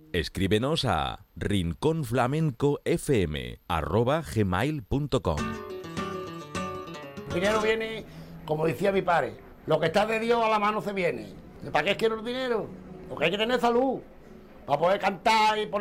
Escríbenos a rinconflamencofm@gmail.com. El dinero viene, como decía mi padre, lo que está de Dios a la mano se viene. ¿Para qué quiero el dinero? Porque hay que tener salud, para poder cantar y poner